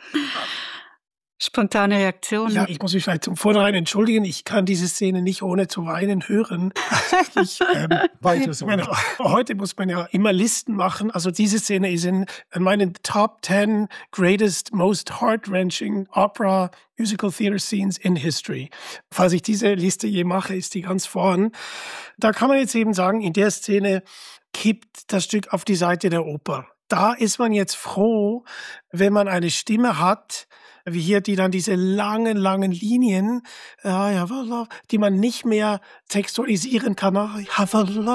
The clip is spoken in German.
Spontane Reaktion. Ja, ich muss mich vielleicht zum Vornherein entschuldigen. Ich kann diese Szene nicht ohne zu weinen hören. Weiter so. Heute muss man ja immer Listen machen. Also diese Szene ist in meinen Top 10 greatest, most heart-wrenching Opera Musical Theater Scenes in History. Falls ich diese Liste je mache, ist die ganz vorn. Da kann man jetzt eben sagen, in der Szene kippt das Stück auf die Seite der Oper. Da ist man jetzt froh, wenn man eine Stimme hat, wie hier, die dann diese langen Linien, die man nicht mehr textualisieren kann.